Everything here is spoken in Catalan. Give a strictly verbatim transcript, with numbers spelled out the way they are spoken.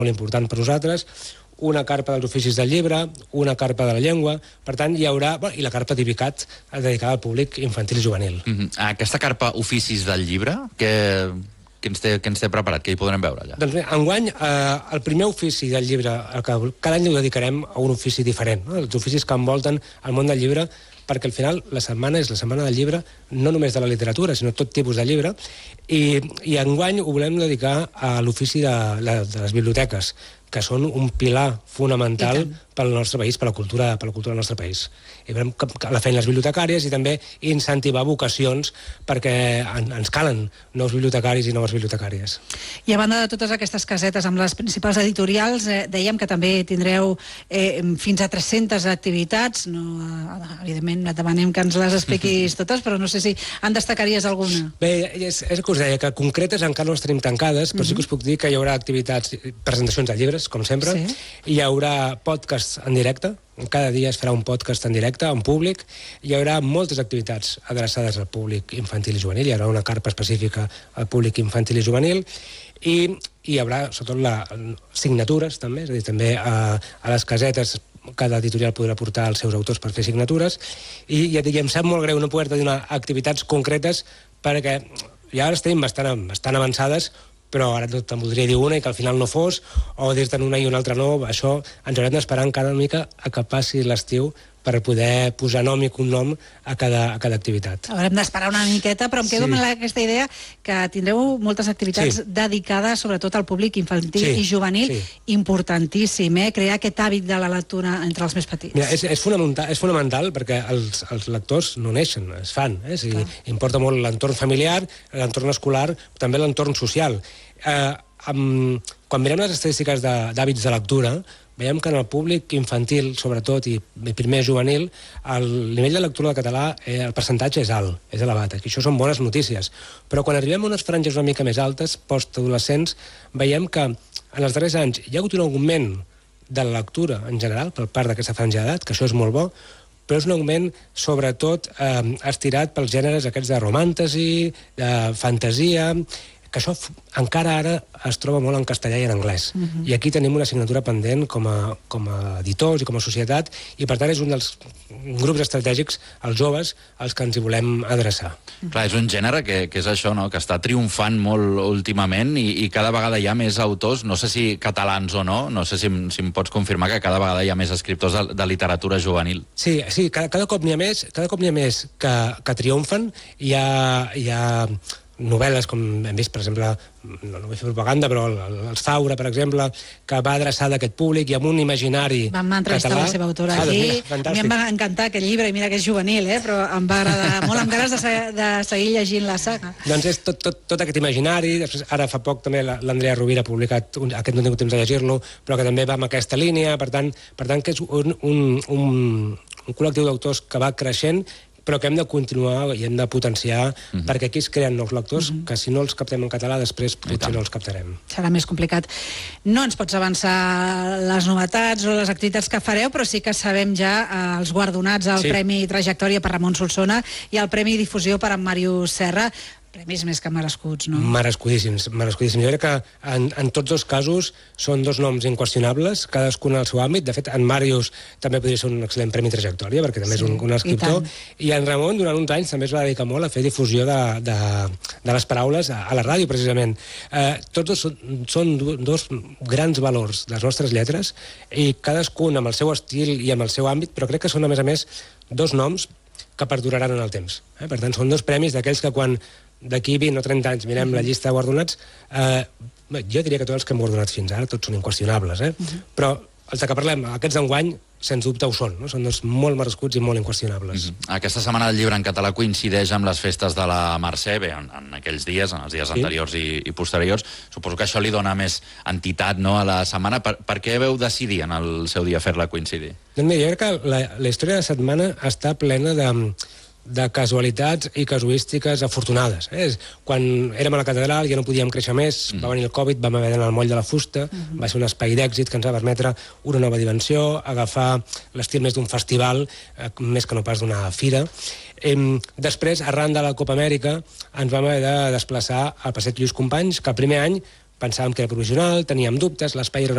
molt important per nosaltres, una carpa dels oficis del llibre, una carpa de la llengua, per tant hi haurà, bueno, i la carpa Tipicat dedicada al públic infantil i juvenil. Mm-hmm. Aquesta carpa oficis del llibre, que, que, ens té, que ens té preparat, que hi podrem veure allà? Doncs bé, enguany, eh, el primer ofici del llibre, que cada any ho dedicarem a un ofici diferent, no? Els oficis que envolten el món del llibre, perquè al final la setmana és la setmana del llibre, no només de la literatura, sinó tot tipus de llibre, i, i enguany ho volem dedicar a l'ofici de, de les biblioteques, que són un pilar fonamental pel nostre país, per la cultura, per la cultura del nostre país. I veurem la feina de les bibliotecàries i també incentivar vocacions perquè en, ens calen nous bibliotecaris i noves bibliotecàries. I a banda de totes aquestes casetes amb les principals editorials, eh, dèiem que també tindreu eh, fins a tres-centes activitats. No, eh, evidentment, et demanem que ens les expliquis totes, però no sé si en destacaries alguna. Bé, és, és el que us deia, que concretes encara no les tenim tancades, però sí que us puc dir que hi haurà activitats, presentacions de llibres, com sempre, sí. Hi haurà podcasts en directe, cada dia es farà un podcast en directe, en públic, hi haurà moltes activitats adreçades al públic infantil i juvenil, hi haurà una carpa específica al públic infantil i juvenil, i hi haurà, sobretot, la, signatures, també, és a dir, també a, a les casetes cada editorial podrà portar els seus autors per fer signatures, i ja dic, em sap molt greu no poder-te donar activitats concretes perquè ja les tenim bastant, bastant avançades, però ara te'n voldria dir una i que al final no fos, o dir-te'n una i una altra no. Això ens haurem d'esperar encara una mica a que passi l'estiu per poder posar nom i cognom a cada, a cada activitat. Haurem d'esperar una miqueta, però em quedo sí. amb aquesta idea que tindreu moltes activitats sí. dedicades sobretot al públic infantil sí. i juvenil, sí. importantíssim, eh? Crear aquest hàbit de la lectura entre els més petits. Mira, és, és, fonamental, és fonamental perquè els, els lectors no neixen, es fan. Eh? O sigui, importa molt l'entorn familiar, l'entorn escolar, també l'entorn social. Eh, amb, quan mirem les estadístiques d'hàbits de, de lectura, veiem que en el públic infantil, sobretot, i primer juvenil, el nivell de lectura del català, eh, el percentatge és alt, és elevat, i això són bones notícies. Però quan arribem a unes franges una mica més altes, postadolescents, veiem que en els darrers anys hi ha hagut un augment de la lectura en general, per part d'aquesta franja d'edat, que això és molt bo, però és un augment, sobretot, eh, estirat pels gèneres aquests de romàntesi, de fantasia, que això encara ara es troba molt en castellà i en anglès. Uh-huh. I aquí tenim una assignatura pendent com a, com a editors i com a societat, i per tant és un dels grups estratègics, els joves, als que ens hi volem adreçar. Uh-huh. Clar, és un gènere que, que és això, no?, que està triomfant molt últimament i, i cada vegada hi ha més autors, no sé si catalans o no, no sé si, si em pots confirmar que cada vegada hi ha més escriptors de, de literatura juvenil. Sí, sí, cada, cada cop n'hi ha més, cada cop n'hi ha més que, que triomfen. Hi ha... Hi ha novel·les, com hem vist, per exemple, no vull fer propaganda, però el, el Faura, per exemple, que va adreçar d'aquest públic i amb un imaginari català. Vam entrevistar la seva autora ah, aquí. Doncs mira, a mi em va encantar aquest llibre, i mira que és juvenil, eh? Però em va agradar molt, amb ganes de, de seguir llegint la saga. Doncs és tot, tot, tot aquest imaginari. Després, ara fa poc també l'Andrea Rovira ha publicat, un, aquest no he tingut temps de llegir-lo, però que també va amb aquesta línia, per tant, per tant que és un, un, un, un col·lectiu d'autors que va creixent, però que hem de continuar i hem de potenciar, uh-huh. perquè aquí es creen nous lectors, uh-huh. que si no els captem en català, després potser no els captarem. Serà més complicat. No ens pots avançar les novetats o les activitats que fareu, però sí que sabem ja eh, els guardonats al sí. Premi Trajectòria per Ramon Solsona i el Premi Difusió per en Màrius Serra. Premis més que merescuts, no? Merescudíssims, merescudíssims. Jo crec que en, en tots dos casos són dos noms inqüestionables, cadascun al seu àmbit. De fet, en Màrius també podria ser un excel·lent premi Trajectòria, perquè també sí, és un, un escriptor. I, I en Ramon, durant uns anys, també es va dedicar molt a fer difusió de, de, de les paraules a, a la ràdio, precisament. Eh, tots dos són, són dos grans valors de les nostres lletres, i cadascun amb el seu estil i amb el seu àmbit, però crec que són, a més a més, dos noms que perduraran en el temps. Eh? Per tant, són dos premis d'aquells que quan d'aquí vint o trenta anys mirem uh-huh. la llista de guardonats, eh, jo diria que tots els que hem guardonat fins ara tots són inqüestionables, eh? Uh-huh. Però els de que parlem, aquests d'enguany, sens dubte ho són, no? Són dos molt merescuts i molt inqüestionables. Uh-huh. Aquesta setmana del llibre en català coincideix amb les festes de la Mercè, bé, en, en aquells dies, en els dies sí. anteriors i, i posteriors. Suposo que això li dona més entitat, no?, a la setmana. Per, per què veu decidir en el seu dia fer-la coincidir? Doncs mira, jo crec que la, la història de la setmana està plena de... de casualitats i casuístiques afortunades. Eh? Quan érem a la catedral ja no podíem créixer més, mm. va venir el Covid, vam haver d'anar al moll de la fusta, mm. va ser un espai d'èxit que ens va permetre una nova dimensió, agafar l'estil més d'un festival, eh, més que no pas d'una fira. Eh, després, arran de la Copa Amèrica, ens vam haver de desplaçar al Passeig Lluís Companys, que el primer any pensàvem que era provisional, teníem dubtes, l'espai era